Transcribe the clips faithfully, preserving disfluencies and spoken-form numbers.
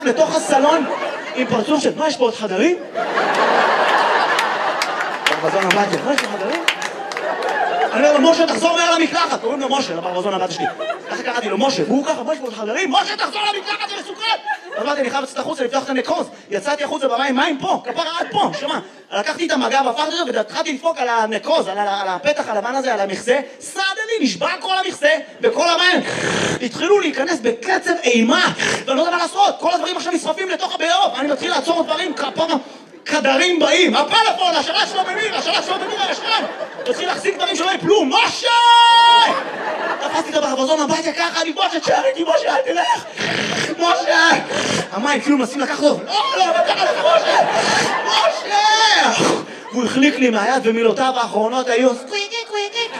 לתוך הסלון עם פרצוף של מה יש פה עוד חדרים? ברווזון אמבטיה, מה יש פה חדרים? אני אומר לו, משה, תחזור מעל המקלחת. קוראים לו משה, לברווזון אמבטיה שלי. ככה קראתי לו, משה, והוא ככה, מה יש פה עוד חדרים? משה, תחזור למקלחת, זה מסוכן! אז אמרתי, אני חייב לצאת החוצה, לפתוח את הנקרוז. יצאתי החוצה במים, מים פה, כפרה עד פה, שמע. לקחתי את המגב, הפכתי אותו, והתחלתי לדפוק על הנקרוז, על הפתח הלבן הזה, על המכסה. סעדני, נשבר כל המכסה, וכל המים התחילו להיכנס בקצב אימה. ואני לא יודע מה לעשות, כל הדברים עכשיו נשרפים לתוך הבאוב. אני מתחיל לעצור דברים, כפרה, כדרים באים. הפלאפון, השלט שלו במיר, השלט שלו במיר הישן. תתחיל להחזיק דברים שלא יפלו. משה! תפסתי את הברווזון הבטיה ככה, אני משה, תשאר איתי, משה, אל תלך. משה! המים כאילו מנסים לקחת לו. לא, לא, אבל ככה לך, משה! משה! הוא החליק לי מהיד ומילותיו האחרונות היו סקוויקי, קוויקי.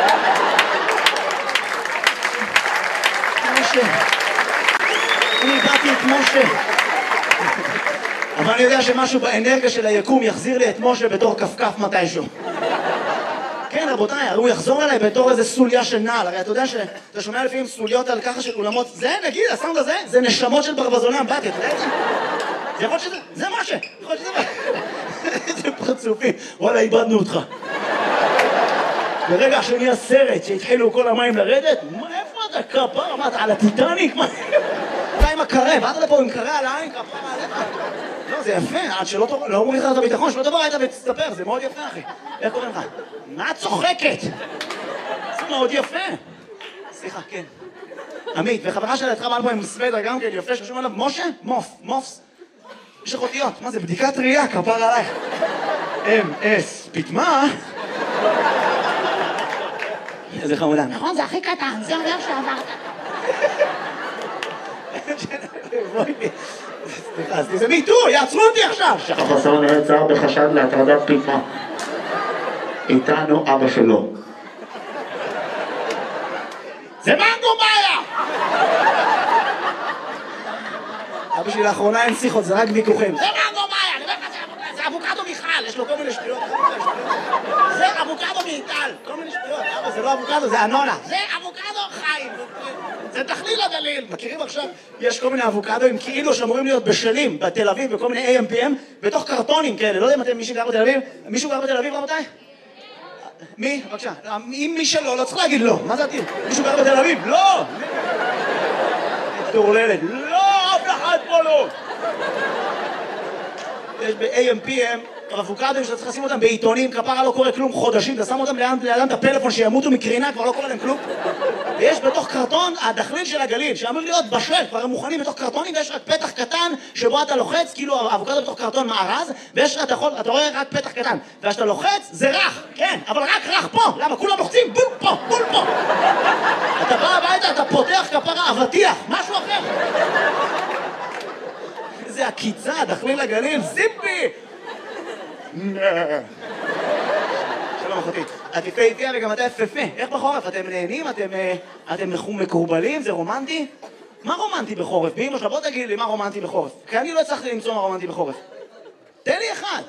משה. אני איבדתי את משה. אבל אני יודע שמשהו באנרגיה של היקום יחזיר לי את משה בתור כפכף מתישהו. כן, רבותיי, הוא יחזור אליי בתור איזה סוליה של נעל. הרי אתה יודע שאתה שומע לפעמים סוליות על ככה של אולמות. זה, נגיד, הסאונד הזה, זה נשמות של ברווזוני אמבטיה, אתה יודע את זה? זה יכול להיות שזה, זה משה. יכול להיות שזה מה. איזה פרצופים. וואלה, איבדנו אותך. ברגע שנהיה סרט שהתחילו כל המים לרדת, איפה אתה כפר? מה, אתה על הטיטניק? אתה עם הקרה, באת לפה עם קרה על העין, כפר עליך. לא, זה יפה, עד שלא תבוא, לא אומרים לך את הביטחון, שלא תבוא היית ותסתפר, זה מאוד יפה, אחי. איך קוראים לך? מה את צוחקת? זה מאוד יפה. סליחה, כן. עמית, וחברה שלה התחברה פה עם סוודר גם כן, יפה, שחשוב עליו, משה? מוף, מופס. יש לך אותיות, מה זה, בדיקת ראייה, כפר עלייך. אם אס, פתמה. איזה חמודה. נכון, זה הכי קטן, זה אומר שעברת. סליחה, זה מיטו, יעצרו אותי עכשיו! החסר נעצר בחשד להטרדת פתמה. איתנו אבא שלו. זה מנגו מאיה! אבא שלי לאחרונה אין שיחות, זה רק ויכוחים. זה מנגו מאיה! אני אומר לך, זה אבוקדו מיכל, יש לו כל מיני שטויות. זה אבוקדו מיטל, כל מיני שטויות. אבא, זה לא אבוקדו, זה אנונה. זה אבוקדו חיים. זה תכליל הגליל. מכירים עכשיו? יש כל מיני אבוקדוים כאילו שאמורים להיות בשלים בתל אביב, בכל מיני איי אם פי אם, בתוך קרטונים כאלה. לא יודע אם אתם מישהו גר בתל אביב? מישהו גר בתל אביב, רבותיי? מי? בבקשה. אם מי שלא, לא צריך להגיד לא. מה זה עתיד? מישהו גר בתל אביב? לא! תורללת. לא! אף אחד פה לא! יש ב-איי אם פי אם אבוקדוים שאתה צריך לשים אותם בעיתונים, כפרה לא קורה כלום חודשים, אתה שם אותם לידם את הפלאפון שימותו מקרינה, כבר לא קורה להם כלום. ויש בתוך קרטון הדחליל של הגליל, שאמור להיות בשל, כבר הם מוכנים בתוך קרטונים, ויש רק פתח קטן שבו אתה לוחץ, כאילו האבוקדו בתוך קרטון מארז, ויש אתה יכול, אתה רואה רק פתח קטן, וכשאתה לוחץ זה רך, כן, אבל רק רך פה, למה? כולם לוחצים בול פה, בול פה. אתה בא הביתה, אתה פותח כפרה אבטיח, משהו אחר. איזה עקיצה, דחליל הגליל, זיפי! שלום אחותי, את יפה יפה וגם אתה יפה. איך בחורף? אתם נהנים? אתם מקורבלים? זה רומנטי? מה רומנטי בחורף? באמא שלה, בוא תגיד לי מה רומנטי בחורף, כי אני לא הצלחתי למצוא מה רומנטי בחורף. תן לי אחד.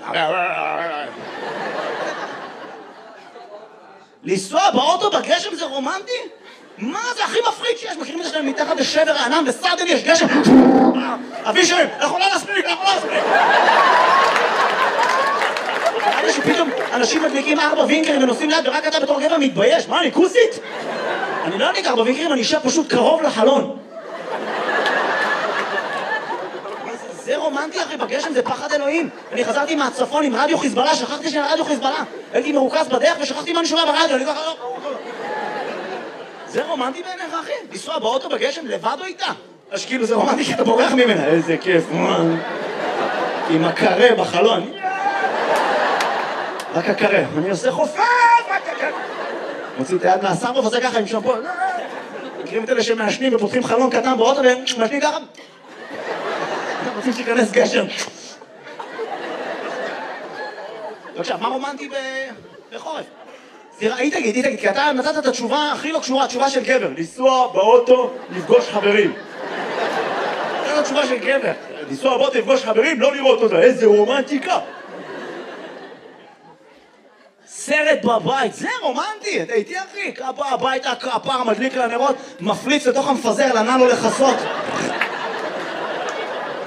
לנסוע באוטו בגשם זה רומנטי? מה זה הכי מפחיד שיש? מכירים את זה שלהם מתחת לשבר הענן וסעדני יש גשם? אבי שרים, אנחנו לא נספיק, אנחנו לא נספיק. נראה שפתאום אנשים מדליקים ארבע וינקרים ונוסעים ליד ורק אתה בתור גבר מתבייש. מה, אני כוסית? אני לא אדליק ארבע וינקרים, אני אשב פשוט קרוב לחלון. זה רומנטי אחי, בגשם זה פחד אלוהים. אני חזרתי מהצפון עם רדיו חיזבאללה, שכחתי שאני רדיו חיזבאללה. הייתי מרוכז בדרך ושכחתי מה אני שומע ברדיו, אני ככה לא... זה רומנטי בעיניך אחי? לנסוע באוטו בגשם לבד או איתה? אז כאילו זה רומנטי כי אתה בורח ממנה. איזה כיף, עם הקרה בחלון. רק הקרה, אני עושה חופף, רק הקרה. מוציא את היד מהסרבוף, עושה ככה עם שמפו. מכירים את אלה שמעשנים ופותחים חלון קטן באוטו ומעשנים ככה. רוצים שיכנס גשם. בבקשה, מה רומנטי בחורף? היא תגיד, היא תגיד, כי אתה נתת את התשובה הכי לא קשורה, התשובה של גבר. לנסוע באוטו, לפגוש חברים. זאת התשובה של גבר. לנסוע באוטו, לפגוש חברים, לא לראות אותה. איזה רומנטיקה. סרט בבית, זה רומנטי, אתה איתי אחי? כפה הביתה, כפר, מדליק לנרות, מפליץ לתוך המפזר, לנן לו לחסות.